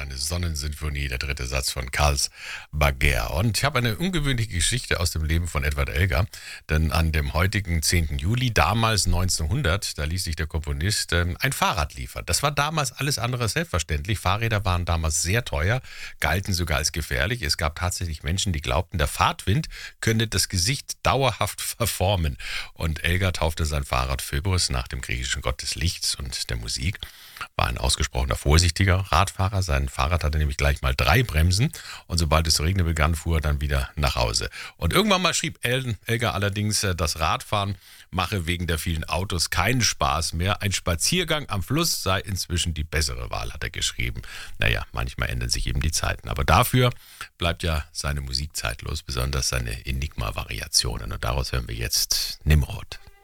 eine Sonnensinfonie, der dritte Satz von Carls Baguer. Und ich habe eine ungewöhnliche Geschichte aus dem Leben von Edward Elgar, denn an dem heutigen 10. Juli, damals 1900, da ließ sich der Komponist ein Fahrrad liefern. Das war damals alles andere als selbstverständlich. Fahrräder waren damals sehr teuer, galten sogar als gefährlich. Es gab tatsächlich Menschen, die glaubten, der Fahrtwind könne das Gesicht dauerhaft verformen. Und Elgar taufte sein Fahrrad Phöbus nach dem griechischen Gott des Lichts und der Musik. War ein ausgesprochener vorsichtiger Radfahrer. Sein Fahrrad hatte nämlich gleich mal 3 Bremsen und sobald es zu regnen begann, fuhr er dann wieder nach Hause. Und irgendwann mal schrieb Elgar allerdings, das Radfahren mache wegen der vielen Autos keinen Spaß mehr. Ein Spaziergang am Fluss sei inzwischen die bessere Wahl, hat er geschrieben. Naja, manchmal ändern sich eben die Zeiten. Aber dafür bleibt ja seine Musik zeitlos, besonders seine Enigma-Variationen. Und daraus hören wir jetzt Nimrod.